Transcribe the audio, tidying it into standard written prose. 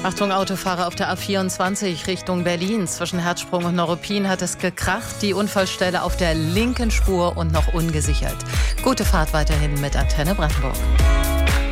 Achtung, Autofahrer auf der A24 Richtung Berlin. Zwischen Herzsprung und Neuruppin hat es gekracht. Die Unfallstelle auf der linken Spur und noch ungesichert. Gute Fahrt weiterhin mit Antenne Brandenburg.